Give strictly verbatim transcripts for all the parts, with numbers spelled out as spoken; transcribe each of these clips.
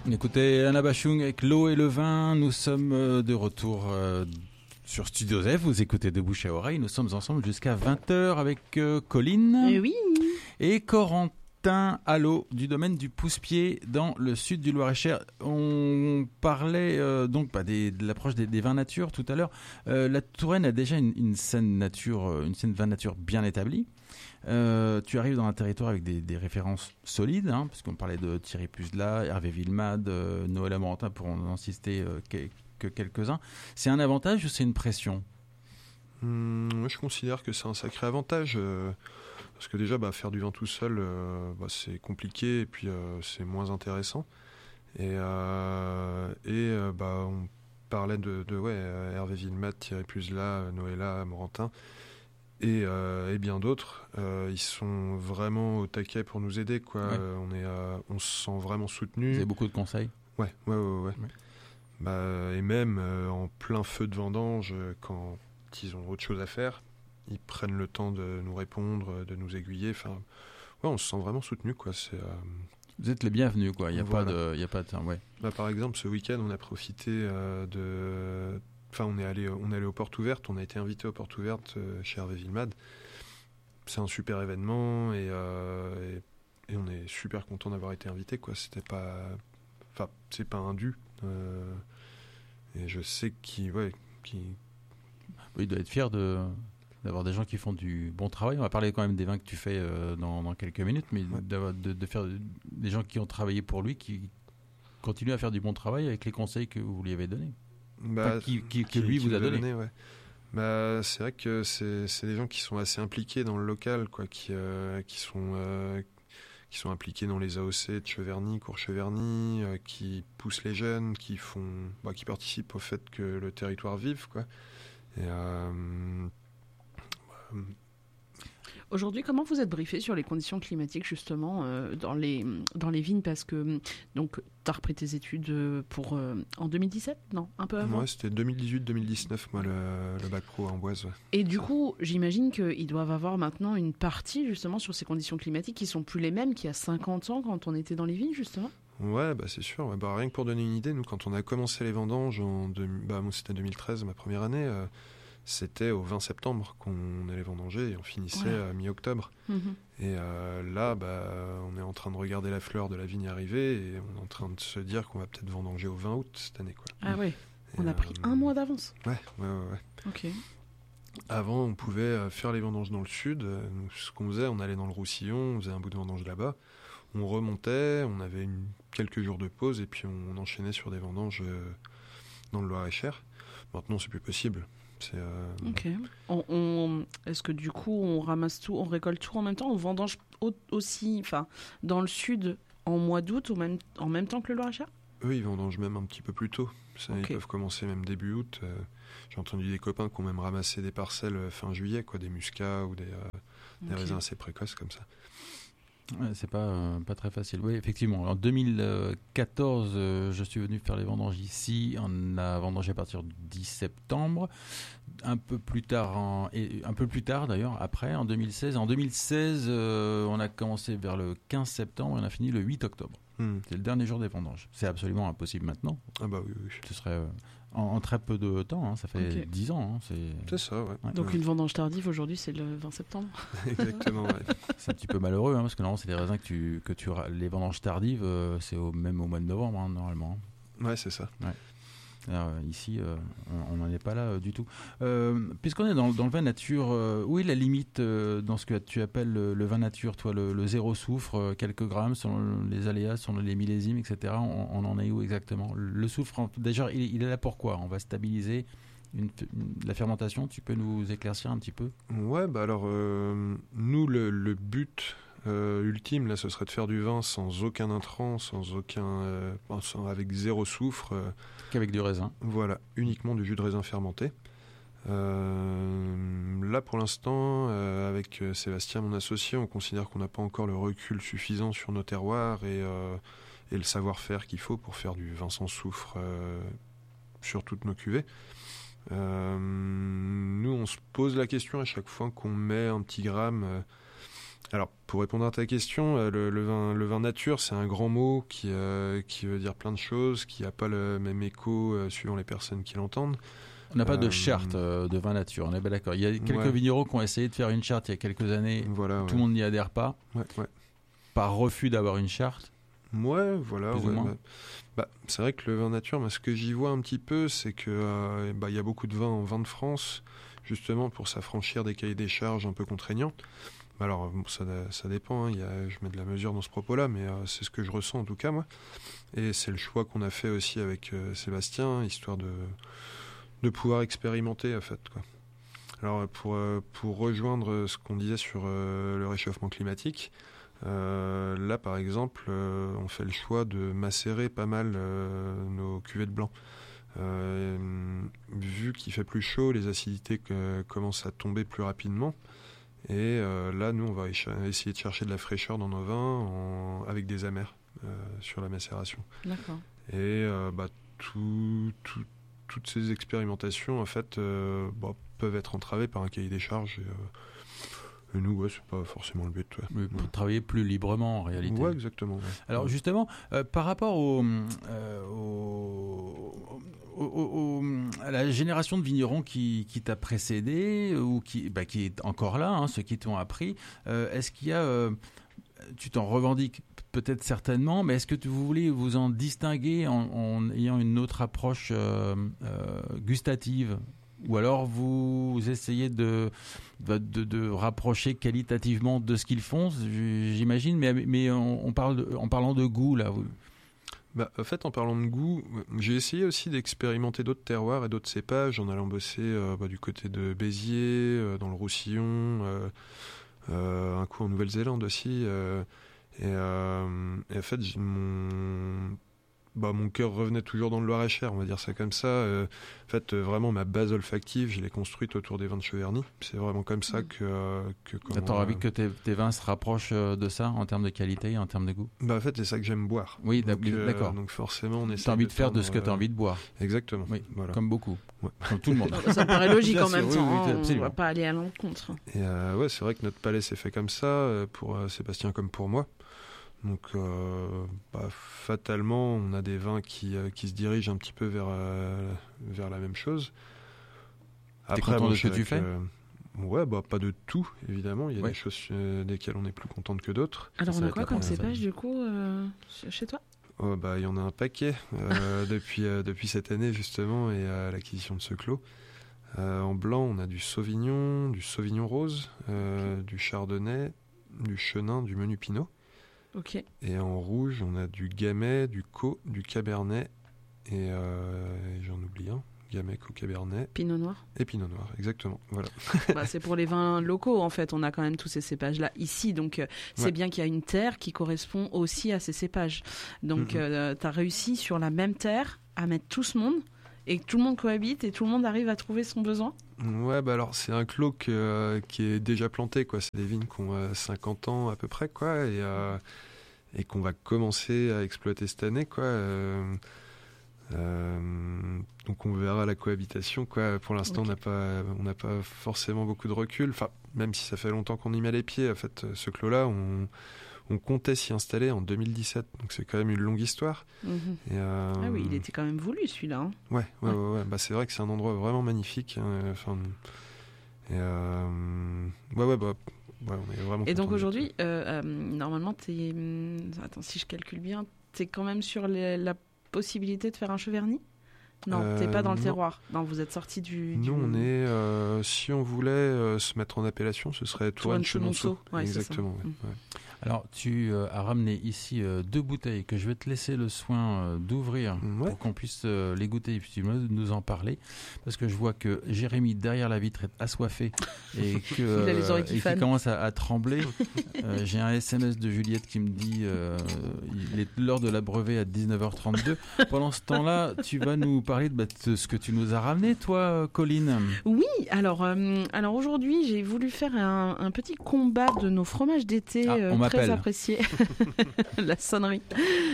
Écoutez, Anna Bachung avec l'eau et le vin. Nous sommes de retour euh, sur Studio Z. Vous écoutez De Bouche à Oreille. Nous sommes ensemble jusqu'à vingt heures avec euh, Colline et, oui. et Corentin Allot du domaine du Pousse-Pied dans le sud du Loir-et-Cher. On parlait euh, donc bah, des, de l'approche des, des vins nature tout à l'heure. Euh, la Touraine a déjà une, une scène nature, une scène vin nature bien établie. Euh, tu arrives dans un territoire avec des, des références solides, hein, parce qu'on parlait de Thierry Puzla, Hervé Villemade, euh, Noël Amorantin, pour en citer euh, que, que quelques-uns. C'est un avantage ou c'est une pression ? Hum, moi, je considère que c'est un sacré avantage, euh, parce que déjà, bah, faire du vin tout seul, euh, bah, c'est compliqué et puis euh, c'est moins intéressant. Et, euh, et euh, bah, on parlait de, de ouais, Hervé Villemade, Thierry Puzla, Noël Amorantin. Et, euh, et bien d'autres, euh, ils sont vraiment au taquet pour nous aider, quoi. Ouais. Euh, on est, euh, on se sent vraiment soutenu. Vous avez beaucoup de conseils ? Ouais, ouais, ouais, ouais. ouais. Bah, et même euh, en plein feu de vendange, quand ils ont autre chose à faire, ils prennent le temps de nous répondre, de nous aiguiller. Enfin, ouais, on se sent vraiment soutenu, quoi. C'est, euh... Vous êtes les bienvenus, quoi. Il y a voilà. pas de, il y a pas de, ouais. Bah, par exemple, ce week-end, on a profité euh, de. Enfin, on est allé, on est allé aux Portes Ouvertes, on a été invité aux Portes Ouvertes euh, chez Hervé Villemade. C'est un super événement et, euh, et, et on est super content d'avoir été invité, quoi. C'était pas, enfin, c'est pas un dû. Euh, et je sais qu'il, ouais, qu'il... Oui, il doit être fier de d'avoir des gens qui font du bon travail. On va parler quand même des vins que tu fais euh, dans, dans quelques minutes, mais ouais. de, de, de faire des gens qui ont travaillé pour lui, qui continuent à faire du bon travail avec les conseils que vous lui avez donnés. Bah, enfin, qui, qui, qui, que lui qui vous a donné. donné, ouais. Bah, c'est vrai que c'est, c'est des gens qui sont assez impliqués dans le local, quoi, qui, euh, qui, sont, euh, qui sont impliqués dans les A O C de Cheverny, Cours-Cheverny, euh, qui poussent les jeunes, qui, font, bah, qui participent au fait que le territoire vive, quoi. Et, euh, bah, Aujourd'hui, comment vous êtes briefé sur les conditions climatiques justement euh, dans, les, dans les vignes ? Parce que donc, tu as repris tes études pour, euh, en deux mille dix-sept ? Non, un peu avant ? Ouais, c'était deux mille dix-huit deux mille dix-neuf, moi, le, le bac pro à Amboise. Ouais. Et du coup, j'imagine qu'ils doivent avoir maintenant une partie justement sur ces conditions climatiques qui sont plus les mêmes qu'il y a cinquante ans quand on était dans les vignes, justement ? Ouais, bah c'est sûr. Ouais. Bah, rien que pour donner une idée, nous, quand on a commencé les vendanges, en deux, bah, moi, c'était deux mille treize, ma première année, euh, c'était au vingt septembre qu'on allait vendanger et on finissait ouais. à mi-octobre. Mmh. Et euh, là, bah, on est en train de regarder la fleur de la vigne arriver et on est en train de se dire qu'on va peut-être vendanger au vingt août cette année, quoi. Ah ouais, et on a pris euh, un mois d'avance. Ouais, ouais, ouais. ouais. Ok. Avant, on pouvait faire les vendanges dans le sud. Nous, ce qu'on faisait, on allait dans le Roussillon, on faisait un bout de vendange là-bas. On remontait, on avait une, quelques jours de pause et puis on, on enchaînait sur des vendanges euh, dans le Loir-et-Cher. Maintenant, c'est plus possible. C'est, euh... Ok. On, on, est-ce que du coup, on ramasse tout, on récolte tout en même temps ? On vendange au, aussi, enfin, dans le sud en mois d'août, au même, en même temps que le Loir-et-Cher ? Eux, ils vendangent même un petit peu plus tôt. Ça, okay. Ils peuvent commencer même début août. Euh, j'ai entendu des copains qui ont même ramassé des parcelles fin juillet, quoi, des muscats ou des, euh, des okay. raisins assez précoces comme ça. Ouais, c'est pas, euh, pas très facile. Oui, effectivement. En deux mille quatorze, euh, je suis venu faire les vendanges ici. On a vendangé à partir du dix septembre. Un peu plus tard, en, et un peu plus tard d'ailleurs, après, en deux mille seize. En deux mille seize, euh, on a commencé vers le quinze septembre et on a fini le huit octobre. Hmm. C'est le dernier jour des vendanges. C'est absolument impossible maintenant. Ah bah oui, oui. Ce serait euh, en, en très peu de temps. Hein, ça fait okay. dix ans. Hein, c'est... c'est ça, ouais. ouais. Donc ouais. une vendange tardive aujourd'hui, c'est le vingt septembre. Exactement, ouais. C'est un petit peu malheureux, hein, parce que normalement, c'est des raisins que tu, que tu les vendanges tardives, euh, c'est au, même au mois de novembre, hein, normalement. Ouais, c'est ça. Ouais. Alors, ici, euh, on n'en est pas là euh, du tout. Euh, puisqu'on est dans, dans le vin nature, euh, où est la limite euh, dans ce que tu appelles le, le vin nature, toi, le, le zéro soufre, euh, quelques grammes, selon les aléas, selon les millésimes, et cetera. On, on en est où exactement ? Le soufre, déjà, il, il est là pourquoi ? On va stabiliser une, une, la fermentation. Tu peux nous éclaircir un petit peu ? Ouais, bah alors, euh, nous, le, le but... Euh, ultime, là, ce serait de faire du vin sans aucun intrant, sans aucun, euh, sans, avec zéro soufre. Euh, Qu'avec du raisin. Voilà, uniquement du jus de raisin fermenté. Euh, là, pour l'instant, euh, avec Sébastien, mon associé, on considère qu'on n'a pas encore le recul suffisant sur nos terroirs et, euh, et le savoir-faire qu'il faut pour faire du vin sans soufre euh, sur toutes nos cuvées. Euh, nous, on se pose la question à chaque fois qu'on met un petit gramme... Euh, Alors, pour répondre à ta question, euh, le, le, vin, le vin nature, c'est un grand mot qui, euh, qui veut dire plein de choses, qui n'a pas le même écho euh, suivant les personnes qui l'entendent. On n'a pas de Euh, charte euh, de vin nature, on est bien d'accord. Il y a quelques Ouais. vignerons qui ont essayé de faire une charte il y a quelques années. Voilà, Tout ouais. le monde n'y adhère pas, Ouais, ouais. par refus d'avoir une charte. Ouais, voilà. Plus ou ouais, moins. bah, bah, c'est vrai que le vin nature, moi, ce que j'y vois un petit peu, c'est que euh, bah, y a beaucoup de vins en vin de France, justement pour s'affranchir des cahiers des charges un peu contraignants. Alors, bon, ça, ça dépend, hein, y a, je mets de la mesure dans ce propos-là, mais euh, c'est ce que je ressens en tout cas, moi. Et c'est le choix qu'on a fait aussi avec euh, Sébastien, histoire de, de pouvoir expérimenter, en fait, quoi. Alors, pour, euh, pour rejoindre ce qu'on disait sur euh, le réchauffement climatique, euh, là, par exemple, euh, on fait le choix de macérer pas mal euh, nos cuvées de blanc. Euh, vu qu'il fait plus chaud, les acidités que, commencent à tomber plus rapidement. Et euh, là, nous, on va écha- essayer de chercher de la fraîcheur dans nos vins en- avec des amers euh, sur la macération. D'accord. Et euh, bah, tout, tout, toutes ces expérimentations, en fait, euh, bah, peuvent être entravées par un cahier des charges. Et, euh, et nous, ouais, c'est pas forcément le but. Ouais. Mais pour travailler plus librement en réalité. Ouais, exactement. Ouais. Alors Ouais. justement, euh, par rapport au, euh, au, au- au- au- à la génération de vignerons qui, qui t'a précédé ou qui, bah, qui est encore là, hein, ceux qui t'ont appris, euh, est-ce qu'il y a, euh, tu t'en revendiques peut-être certainement, mais est-ce que tu, vous voulez vous en distinguer en, en ayant une autre approche euh, euh, gustative? Ou alors vous essayez de, de, de, de rapprocher qualitativement de ce qu'ils font, j'imagine, mais, mais on, on parle de, en parlant de goût, là. Vous... Bah, en fait, en parlant de goût, j'ai essayé aussi d'expérimenter d'autres terroirs et d'autres cépages en allant bosser euh, bah, du côté de Béziers, euh, dans le Roussillon, euh, euh, un coup en Nouvelle-Zélande aussi. Euh, et, euh, et en fait, j'ai mon... Bah, mon cœur revenait toujours dans le Loir-et-Cher, on va dire ça comme ça. Euh, en fait, euh, vraiment, ma base olfactive, je l'ai construite autour des vins de Cheverny. C'est vraiment comme ça que... Euh, que comment, T'as envie euh, que tes, tes vins se rapprochent de ça en termes de qualité et en termes de goût? Bah, en fait, c'est ça que j'aime boire. Oui, Donc, euh, d'accord. donc forcément, on essaie T'as envie de faire de tendre, ce que t'as euh, envie de boire. Exactement. Oui, Voilà. comme beaucoup. Ouais. Comme tout le monde. Ça me paraît logique Bien en sûr, même oui, temps. oui, hein, on absolument. va pas aller à l'encontre. Et euh, ouais, c'est vrai que notre palais s'est fait comme ça, euh, pour euh, Sébastien comme pour moi. Donc, euh, bah, fatalement, on a des vins qui, euh, qui se dirigent un petit peu vers, euh, vers la même chose. T'es content bon, de ce c'est que tu vrai fais Ouais, bah, pas de tout, évidemment. Il y a Ouais. des choses euh, desquelles on est plus contente que d'autres. Alors, Ça on va a être quoi la comme première cépage fois. du coup euh, chez toi? Oh, bah, il y en a un paquet euh, depuis, euh, depuis cette année, justement, et à l'acquisition de ce clos. Euh, en blanc, on a du Sauvignon, du Sauvignon rose, euh, du Chardonnay, du Chenin, du Menu Pinot. Ok. Et en rouge, on a du Gamay, du Caux, du Cabernet, et, euh, et j'en oublie un. Gamay, Caux, Cabernet, Pinot noir. et Pinot Noir, exactement. Voilà. Bah, c'est pour les vins locaux en fait. On a quand même tous ces cépages-là ici. Donc euh, c'est Ouais. bien qu'il y a une terre qui correspond aussi à ces cépages. Donc Mhm. euh, tu as réussi sur la même terre à mettre tout ce monde et que tout le monde cohabite et tout le monde arrive à trouver son besoin. Ouais, bah alors c'est un clos que, euh, qui est déjà planté, quoi. C'est des vignes qui ont euh, cinquante ans à peu près, quoi, et, euh, et qu'on va commencer à exploiter cette année, quoi. Euh, euh, donc on verra la cohabitation, quoi. Pour l'instant, Ok. on n'a pas, on n'a pas forcément beaucoup de recul. Enfin, même si ça fait longtemps qu'on y met les pieds, en fait, ce clos-là, on, on comptait s'y installer en deux mille dix-sept. Donc c'est quand même une longue histoire. Mhm. Et, euh, Ah oui, il était quand même voulu celui-là. hein. Ouais, ouais, Ouais. ouais, ouais. Bah, c'est vrai que c'est un endroit vraiment magnifique. hein, Enfin, et euh, ouais, ouais, bah, ouais, on est vraiment. Et donc content de- aujourd'hui, euh, euh, normalement, t'es, hum, attends, si je calcule bien, tu es quand même sur les- la possibilité de faire un Cheverny? Non, Euh, t'es pas dans le non. terroir. Non, vous êtes sorti du. du- Nous, on est. euh, si on voulait euh, se mettre en appellation, ce serait Touraine-Chenonceau. Touraine-Chenonceau, ouais, c'est ça. Exactement. ouais, Mm. ouais. Alors, tu euh, as ramené ici euh, deux bouteilles que je vais te laisser le soin euh, d'ouvrir Ouais. pour qu'on puisse euh, les goûter et puis tu vas nous en parler. Parce que je vois que Jérémy, derrière la vitre, est assoiffé et que, Il a les oreilles qui et qu'il fanent. commence à, à trembler. Euh, J'ai un S M S de Juliette qui me dit euh, il est l'heure de l'abreuver à dix-neuf heures trente-deux. Pendant ce temps-là, tu vas nous parler de, bah, de ce que tu nous as ramené, toi, Colline. Oui, alors, euh, alors aujourd'hui, j'ai voulu faire un, un petit combat de nos fromages d'été Ah, euh, on très m'appelle. appréciés. La sonnerie.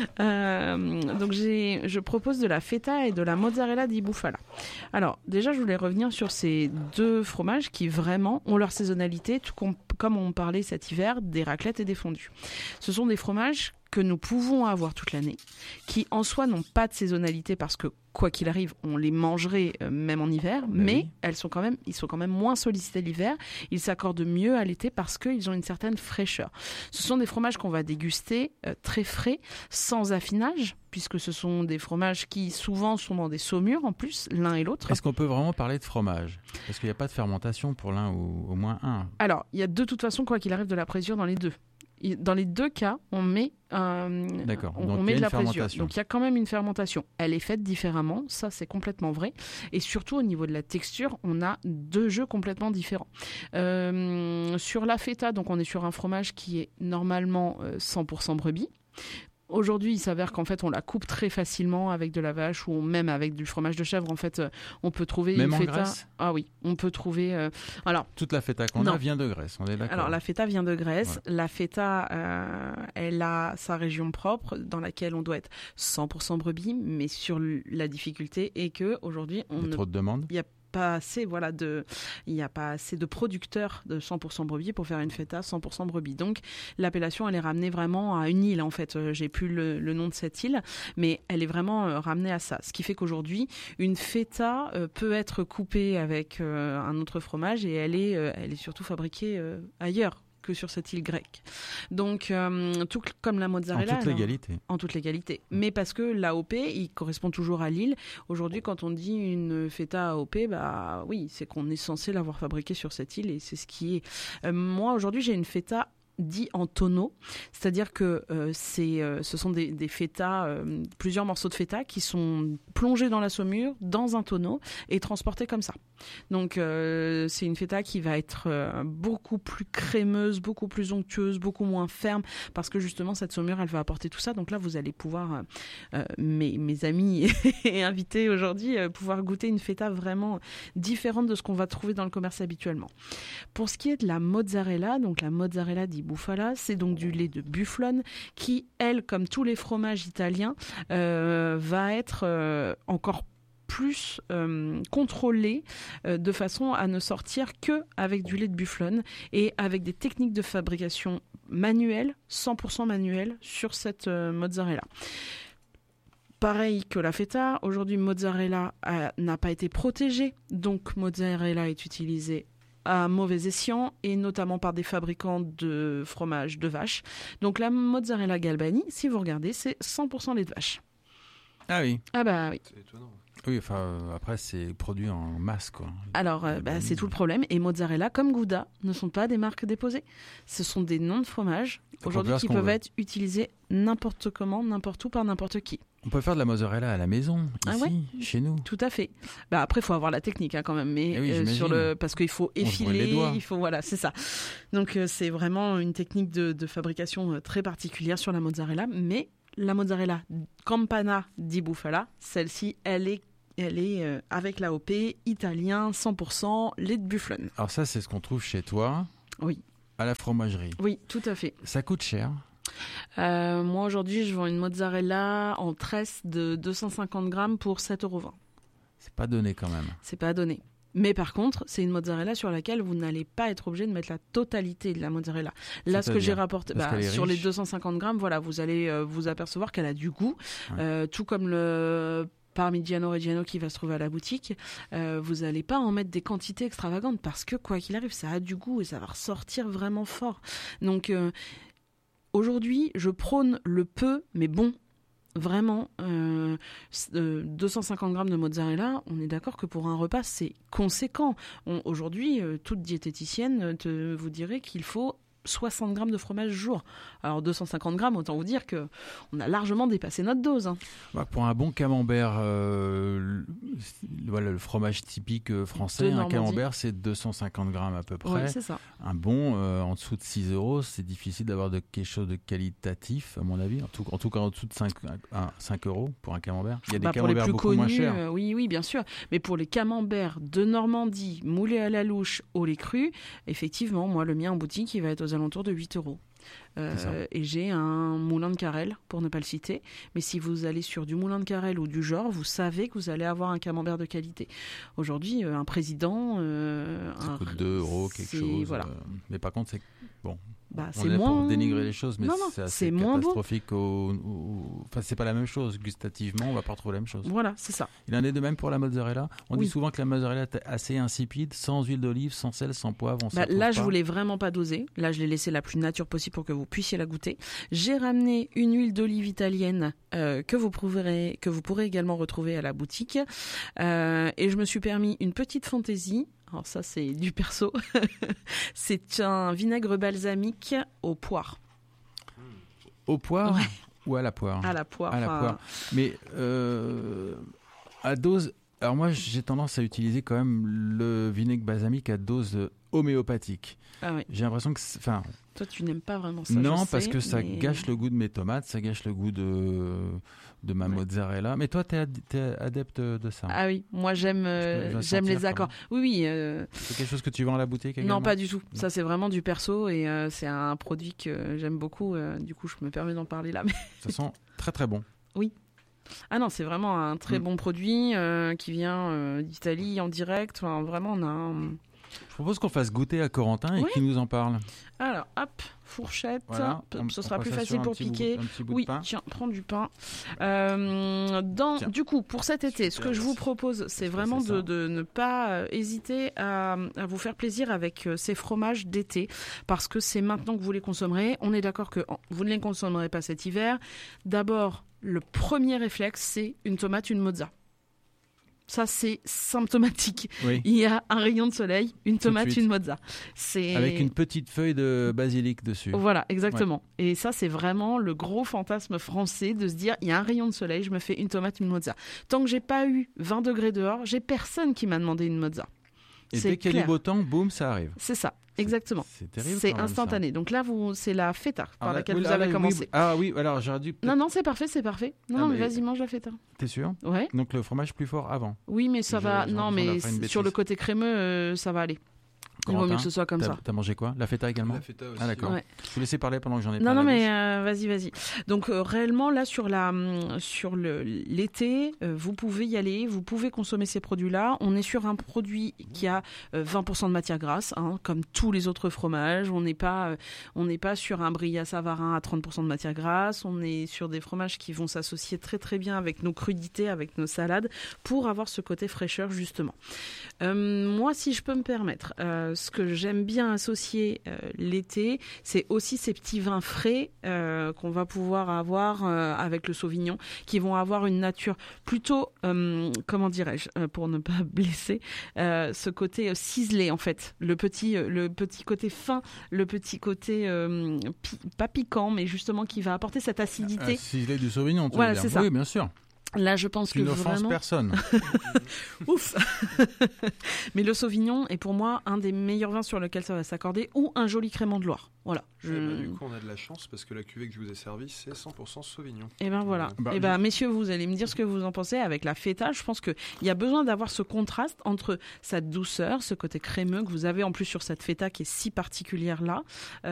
Euh, donc j'ai, je propose de la feta et de la mozzarella di bufala. Alors déjà, je voulais revenir sur ces deux fromages qui vraiment ont leur saisonnalité, tout com- comme on parlait cet hiver des raclettes et des fondues. Ce sont des fromages que nous pouvons avoir toute l'année, qui en soi n'ont pas de saisonnalité parce que quoi qu'il arrive, on les mangerait euh, même en hiver, mais, mais oui. elles sont quand même, ils sont quand même moins sollicités l'hiver. Ils s'accordent mieux à l'été parce qu'ils ont une certaine fraîcheur. Ce sont des fromages qu'on va déguster euh, très frais, sans affinage, puisque ce sont des fromages qui souvent sont dans des saumures en plus, l'un et l'autre. Est-ce qu'on peut vraiment parler de fromage ? Parce qu'il n'y a pas de fermentation pour l'un ou au moins un. Alors, il y a de toute façon, quoi qu'il arrive, de la présure dans les deux. Dans les deux cas, on met, euh, on, on met de la présure. Donc il y a quand même une fermentation. Elle est faite différemment, ça c'est complètement vrai. Et surtout au niveau de la texture, on a deux jeux complètement différents. Euh, sur la feta, donc on est sur un fromage qui est normalement euh, cent pour cent brebis. Aujourd'hui, il s'avère qu'en fait, on la coupe très facilement avec de la vache ou même avec du fromage de chèvre. En fait, on peut trouver même une en feta. Grèce ? Ah oui, on peut trouver. Euh... Alors toute la feta qu'on non. a vient de Grèce. On est d'accord. Alors la feta vient de Grèce. Ouais. La feta, euh, elle a sa région propre dans laquelle on doit être cent pour cent brebis, mais sur la difficulté est que aujourd'hui, on il y a ne... trop de demandes. Il y a pas assez, voilà, de, il n'y a pas assez de producteurs de cent pour cent brebis pour faire une feta cent pour cent brebis. Donc, l'appellation, elle est ramenée vraiment à une île, en fait. Euh, j'ai plus le, le nom de cette île, mais elle est vraiment euh, ramenée à ça. Ce qui fait qu'aujourd'hui, une feta euh, peut être coupée avec euh, un autre fromage et elle est, euh, elle est surtout fabriquée euh, ailleurs que sur cette île grecque. Donc, euh, tout comme la mozzarella. En toute légalité. En toute légalité. Mais parce que l'A O P, il correspond toujours à l'île. Aujourd'hui, quand on dit une feta A O P, bah oui, c'est qu'on est censé l'avoir fabriquée sur cette île et c'est ce qui est. Euh, moi, aujourd'hui, j'ai une feta dit en tonneau, c'est-à-dire que euh, c'est, euh, ce sont des, des feta, euh, plusieurs morceaux de feta qui sont plongés dans la saumure, dans un tonneau et transportés comme ça. Donc euh, c'est une feta qui va être euh, beaucoup plus crémeuse, beaucoup plus onctueuse, beaucoup moins ferme, parce que justement cette saumure, elle va apporter tout ça. Donc là, vous allez pouvoir, euh, mes, mes amis et invités aujourd'hui, euh, pouvoir goûter une feta vraiment différente de ce qu'on va trouver dans le commerce habituellement. Pour ce qui est de la mozzarella, donc la mozzarella di bufala, c'est donc du lait de bufflone qui, elle, comme tous les fromages italiens, euh, va être euh, encore plus euh, contrôlé euh, de façon à ne sortir que avec du lait de bufflone et avec des techniques de fabrication manuelles, cent pour cent manuelles sur cette euh, mozzarella. Pareil que la feta, aujourd'hui mozzarella a, n'a pas été protégée, donc mozzarella est utilisée à mauvais escient et notamment par des fabricants de fromage de vache. Donc la mozzarella Galbani, si vous regardez, c'est cent pour cent lait de vache. Ah oui. Ah bah oui. C'est étonnant. Oui, enfin euh, après c'est produit en masse quoi. Alors euh, bah, c'est tout le problème. Et mozzarella comme Gouda ne sont pas des marques déposées. Ce sont des noms de fromage aujourd'hui qui peuvent veut. être utilisés n'importe comment, n'importe où, par n'importe qui. On peut faire de la mozzarella à la maison, ici, ah ouais chez nous. Tout à fait. Bah après, il faut avoir la technique hein, quand même, mais oui, euh, sur le parce qu'il faut effiler, il faut voilà, c'est ça. Donc euh, c'est vraiment une technique de, de fabrication euh, très particulière sur la mozzarella, mais la mozzarella Campana di Bufala, celle-ci, elle est Elle est euh, avec l'A O P, italien, cent pour cent, lait de bufflone. Alors ça, c'est ce qu'on trouve chez toi. Oui. À la fromagerie. Oui, tout à fait. Ça coûte cher. Euh, moi, aujourd'hui, je vends une mozzarella en tresse de deux cent cinquante grammes pour sept euros vingt. C'est pas donné quand même. C'est pas donné. Mais par contre, c'est une mozzarella sur laquelle vous n'allez pas être obligé de mettre la totalité de la mozzarella. Là, ce que j'ai rapporté, bah, sur riche. Les deux cent cinquante grammes, voilà, vous allez euh, vous apercevoir qu'elle a du goût, ouais. euh, tout comme le Parmigiano Reggiano qui va se trouver à la boutique. Euh, vous n'allez pas en mettre des quantités extravagantes parce que quoi qu'il arrive, ça a du goût et ça va ressortir vraiment fort. Donc euh, aujourd'hui, je prône le peu mais bon. Vraiment, euh, deux cent cinquante grammes de mozzarella, on est d'accord que pour un repas, c'est conséquent. On, aujourd'hui, euh, toute diététicienne te, vous dirait qu'il faut soixante grammes de fromage jour. Alors deux cent cinquante grammes, autant vous dire qu'on a largement dépassé notre dose. Hein. Bah, pour un bon camembert, euh, le, voilà, le fromage typique français, un camembert c'est deux cent cinquante grammes à peu près. Oui, c'est ça. Un bon, euh, en dessous de six euros, c'est difficile d'avoir de quelque chose de qualitatif, à mon avis. En tout, en tout cas, en dessous de cinq, cinq euros pour un camembert. Il y a des bah, camemberts beaucoup connus, moins chers. Euh, oui, oui, bien sûr. Mais pour les camemberts de Normandie, moulés à la louche, au lait cru, effectivement, moi, le mien en boutique, il va être aux alentours de huit euros. Euh, et j'ai un moulin de Carrel, pour ne pas le citer. Mais si vous allez sur du moulin de Carrel ou du genre, vous savez que vous allez avoir un camembert de qualité. Aujourd'hui, euh, un président... Euh, ça un, coûte deux euros, quelque chose. Voilà. Euh, mais par contre, c'est... Bon, bah, on c'est est moins... pour dénigrer les choses, mais non, non, c'est assez c'est moins catastrophique. Au, au... Enfin, c'est pas la même chose. Gustativement, on va pas retrouver la même chose. Voilà, c'est ça. Il en est de même pour la mozzarella. On oui. dit souvent que la mozzarella est assez insipide, sans huile d'olive, sans sel, sans poivre. On bah, là, pas. je voulais vraiment pas doser. Là, je l'ai laissé la plus nature possible pour que vous puissiez la goûter. J'ai ramené une huile d'olive italienne euh, que vous pourrez que vous pourrez également retrouver à la boutique. Euh, et je me suis permis une petite fantaisie. Alors ça, c'est du perso. C'est un vinaigre balsamique aux poires. Au poire ouais. ou à la poire? À la poire. À la poire. Mais euh, à dose... Alors moi, j'ai tendance à utiliser quand même le vinaigre balsamique à dose homéopathique. Ah oui. J'ai l'impression que... Enfin, toi, tu n'aimes pas vraiment ça. Non, je parce sais, que ça mais... gâche le goût de mes tomates, ça gâche le goût de, de ma ouais. mozzarella. Mais toi, tu es, ad... adepte de ça. Ah oui, moi j'aime, euh, j'aime les accords. Oui, oui. Euh... C'est quelque chose que tu vends à la boutique également? Non, pas du tout. Non. Ça, c'est vraiment du perso et euh, c'est un produit que j'aime beaucoup. Euh, du coup, je me permets d'en parler là. Mais... Ça sent très très bon. Oui. Ah non, c'est vraiment un très mmh. bon produit euh, qui vient euh, d'Italie en direct. Enfin, vraiment, on a un... Je propose qu'on fasse goûter à Corentin et oui. qu'il nous en parle. Alors, hop, fourchette. Voilà, on, ce on sera plus facile pour piquer. Bout, un petit bout oui, de pain. tiens, prends du pain. Euh, dans, du coup, pour cet été, Super, ce que je vous propose, c'est vraiment de, de ne pas euh, hésiter à, à vous faire plaisir avec euh, ces fromages d'été, parce que c'est maintenant que vous les consommerez. On est d'accord que vous ne les consommerez pas cet hiver. D'abord, le premier réflexe, c'est une tomate, une mozza. Ça, c'est symptomatique. Oui. Il y a un rayon de soleil, une tomate, une mozza. C'est... Avec une petite feuille de basilic dessus. Voilà, exactement. Ouais. Et ça, c'est vraiment le gros fantasme français de se dire, il y a un rayon de soleil, je me fais une tomate, une mozza. Tant que j'ai pas eu vingt degrés dehors, j'ai personne qui m'a demandé une mozza. Et c'est dès qu'il y a du beau temps, boum, ça arrive. C'est ça. Exactement. C'est, c'est terrible. C'est instantané. Donc là, vous, c'est la feta par ah, laquelle oui, vous là, avez oui, commencé. Oui, ah oui, alors j'aurais dû. Non, non, c'est parfait, c'est parfait. Non, ah, non, mais vas-y, mange la feta. T'es sûr? Ouais. Donc le fromage plus fort avant. Oui, mais ça je, va. je, non, je mais sur le côté crémeux, euh, ça va aller. Il vaut mieux que ce soit comme t'as, ça. T'as mangé quoi? La feta également? La feta aussi. Ah d'accord. Ouais. Je vous laissais parler pendant que j'en ai Non, pas. Non, non, mais euh, vas-y, vas-y. Donc euh, réellement, là, sur, la, sur le, l'été, euh, vous pouvez y aller, vous pouvez consommer ces produits-là. On est sur un produit qui a euh, vingt pour cent de matière grasse, hein, comme tous les autres fromages. On n'est pas, euh, on n'est pas sur un brie à Savarin à trente pour cent de matière grasse. On est sur des fromages qui vont s'associer très très bien avec nos crudités, avec nos salades, pour avoir ce côté fraîcheur, justement. Euh, moi, si je peux me permettre, euh, ce que j'aime bien bien associer euh, l'été, c'est aussi ces petits vins frais euh, qu'on va pouvoir avoir euh, avec le Sauvignon, qui vont avoir une nature plutôt, euh, comment dirais-je, euh, pour ne pas blesser, euh, ce côté euh, ciselé en fait, le petit, euh, le petit côté fin, le petit côté euh, pi- pas piquant, mais justement qui va apporter cette acidité. Ah, ciselé du Sauvignon, tu voilà, veux dire. C'est ça. Oui, bien sûr. Là, je pense tu que n'offenses vraiment... personne. Ouf. Mais le Sauvignon est pour moi un des meilleurs vins sur lequel ça va s'accorder, ou un joli crément de Loire. Voilà. Je... Et ben, du coup, on a de la chance parce que la cuvée que je vous ai servie, c'est cent pour cent Sauvignon. Et ben voilà. Bah, et ben messieurs, vous allez me dire ce que vous en pensez avec la feta. Je pense qu'il y a besoin d'avoir ce contraste entre sa douceur, ce côté crémeux que vous avez en plus sur cette feta qui est si particulière là. Euh,